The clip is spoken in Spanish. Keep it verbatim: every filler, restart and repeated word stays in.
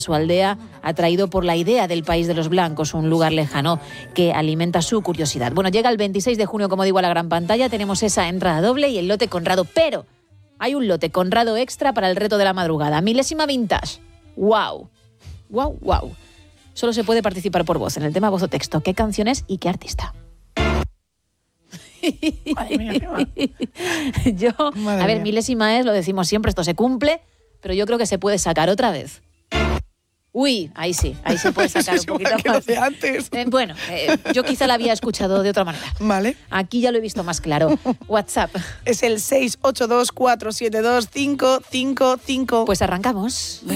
su aldea, atraído por la idea del país de los blancos, un lugar lejano que alimenta su curiosidad. Bueno, llega el veintiséis de junio, como digo, a la gran pantalla, tenemos esa entrada doble y el lote Conrado, pero hay un lote Conrado extra para el reto de la madrugada, milésima vintage. ¡Wow! ¡Wow, wow! Solo se puede participar por voz en el tema voz o texto. ¿Qué canción es y qué artista? Madre mía, qué mal. Yo, Madre a ver, mía. milésima es, lo decimos siempre, esto se cumple, pero yo creo que se puede sacar otra vez. Uy, ahí sí, ahí se puede sacar un poquito que lo más. de antes. Eh, bueno, eh, yo quizá la había escuchado de otra manera. Vale. Aquí ya lo he visto más claro. WhatsApp. Es el seis ocho dos, cuatro siete dos, cinco cinco cinco. Pues arrancamos.